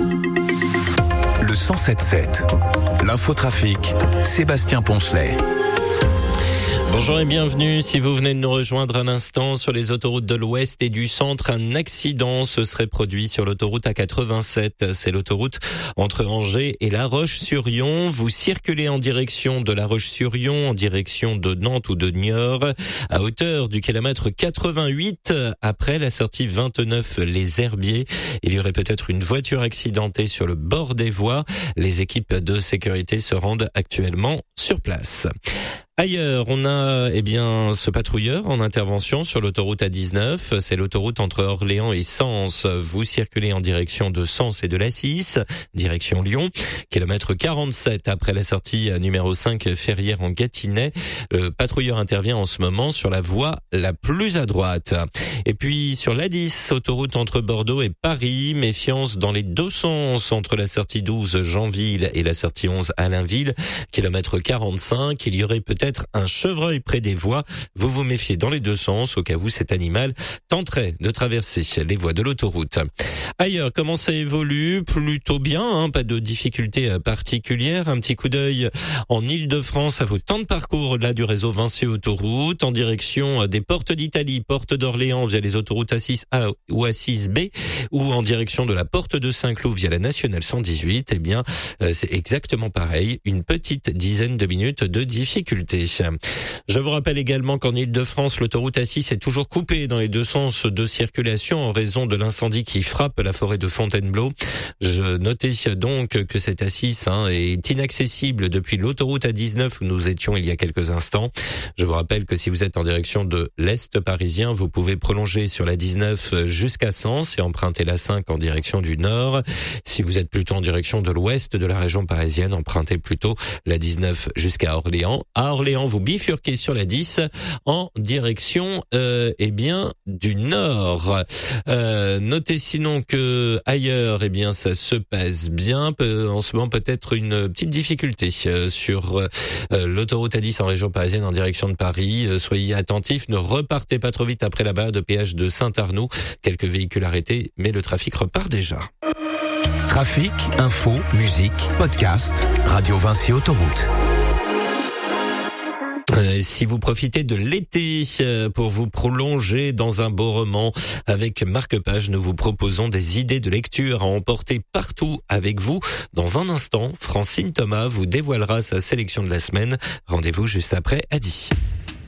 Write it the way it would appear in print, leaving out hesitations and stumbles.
Le 107.7, l'infotrafic, Sébastien Poncelet. Bonjour et bienvenue. Si vous venez de nous rejoindre un instant sur les autoroutes de l'Ouest et du Centre, un accident se serait produit sur l'autoroute A87. C'est l'autoroute entre Angers et La Roche-sur-Yon. Vous circulez en direction de La Roche-sur-Yon, en direction de Nantes ou de Niort, à hauteur du kilomètre 88, après la sortie 29 Les Herbiers. Il y aurait peut-être une voiture accidentée sur le bord des voies. Les équipes de sécurité se rendent actuellement sur place. Ailleurs, on a ce patrouilleur en intervention sur l'autoroute A19. C'est l'autoroute entre Orléans et Sens. Vous circulez en direction de Sens et de la 6, direction Lyon. Kilomètre 47 après la sortie numéro 5 Ferrières en Gâtinais. Le patrouilleur intervient en ce moment sur la voie la plus à droite. Et puis sur l'A10, autoroute entre Bordeaux et Paris. Méfiance dans les deux sens entre la sortie 12 Jeanville et la sortie 11 Allainville. Kilomètre 45. Il y aurait peut-être un chevreuil près des voies. Vous vous méfiez dans les deux sens au cas où cet animal tenterait de traverser les voies de l'autoroute. Ailleurs, comment ça évolue? Plutôt bien, pas de difficultés particulières. Un petit coup d'œil en Île-de-France à vos temps de parcours au-delà du réseau Vinci Autoroute, en direction des portes d'Italie, porte d'Orléans via les autoroutes A6A ou A6B, ou en direction de la porte de Saint-Cloud via la nationale 118. C'est exactement pareil, une petite dizaine de minutes de difficulté. Je vous rappelle également qu'en Île-de-France, l'autoroute A6 est toujours coupée dans les deux sens de circulation en raison de l'incendie qui frappe la forêt de Fontainebleau. Je notais donc que cette A6 est inaccessible depuis l'autoroute A19 où nous étions il y a quelques instants. Je vous rappelle que si vous êtes en direction de l'Est parisien, vous pouvez prolonger sur la 19 jusqu'à Sens et emprunter la 5 en direction du Nord. Si vous êtes plutôt en direction de l'Ouest de la région parisienne, empruntez plutôt la 19 jusqu'à Orléans. À Orléans, vous bifurquez sur la 10 en direction du Nord. Notez sinon que ailleurs, ça se passe bien. En ce moment, peut-être une petite difficulté sur l'autoroute A10 en région parisienne en direction de Paris. Soyez attentifs, ne repartez pas trop vite après la barre de péage de Saint-Arnoux. Quelques véhicules arrêtés, mais le trafic repart déjà. Trafic, info, musique, podcast, Radio Vinci Autoroute. Si vous profitez de l'été pour vous prolonger dans un beau roman avec Marque-Page, nous vous proposons des idées de lecture à emporter partout avec vous. Dans un instant, Francine Thomas vous dévoilera sa sélection de la semaine. Rendez-vous juste après Adi.